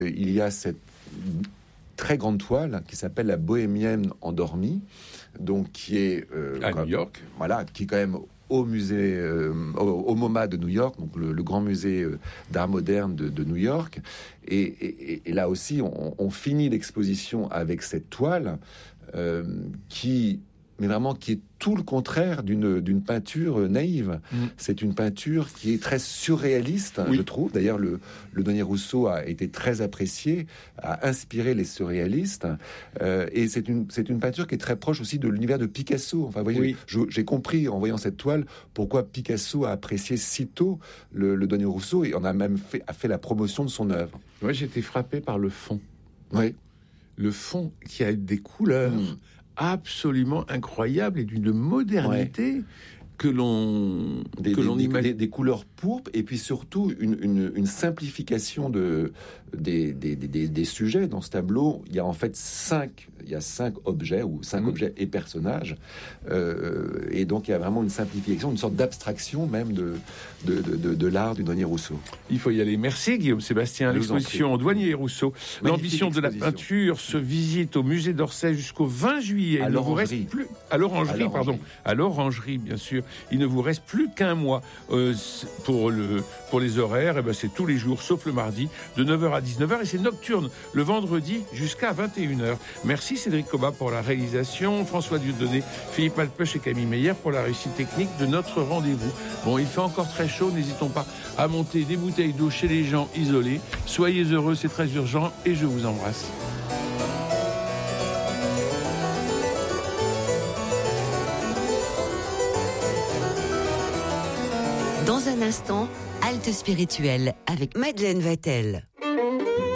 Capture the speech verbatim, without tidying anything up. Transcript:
Il y a cette très grande toile qui s'appelle la Bohémienne endormie, donc qui est euh, à comme, New York, voilà, qui est quand même au musée, euh, au, au MoMA de New York, donc le, le grand musée euh, d'art moderne de, de New York. Et, et, et là aussi, on, on finit l'exposition avec cette toile euh, qui, mais vraiment qui est tout le contraire d'une d'une peinture naïve. Mmh. C'est une peinture qui est très surréaliste, oui. je trouve. D'ailleurs, le, le Douanier Rousseau a été très apprécié, a inspiré les surréalistes. Euh, et c'est une, c'est une peinture qui est très proche aussi de l'univers de Picasso. Enfin, vous voyez, oui. je, j'ai compris en voyant cette toile pourquoi Picasso a apprécié si tôt le, le Douanier Rousseau et on a même fait, a fait la promotion de son œuvre. Moi, j'ai été frappé par le fond. Oui. Le fond qui a des couleurs mmh. absolument incroyables et d'une modernité ouais. que l'on des, que des, l'on des, imagine. Des, des couleurs pourpres et puis surtout une, une, une simplification de des, des, des, des sujets dans ce tableau. Il y a en fait cinq il y a cinq objets ou cinq mmh. objets et personnages euh, et donc il y a vraiment une simplification, une sorte d'abstraction même de de, de, de, de l'art du Douanier Rousseau. Il faut y aller. Merci Guillaume Sébastien. L'exposition Douanier et Rousseau. Magnifique L'ambition de la peinture se visite au musée d'Orsay jusqu'au vingt juillet. À Il ne vous l'orangerie. reste plus à l'orangerie, à l'orangerie. pardon, à l'orangerie bien sûr. Il ne vous reste plus qu'un mois euh, pour le pour les horaires. Et ben c'est tous les jours sauf le mardi de neuf heures à dix-neuf heures et c'est nocturne le vendredi jusqu'à vingt et une heures. Merci Cédric Cobat pour la réalisation, François Dieudonné, Philippe Alpech et Camille Meyer pour la réussite technique de notre rendez-vous. Bon, il fait encore très chaud, n'hésitons pas à monter des bouteilles d'eau chez les gens isolés. Soyez heureux, c'est très urgent et je vous embrasse. Dans un instant, halte spirituelle avec Madeleine Vatel.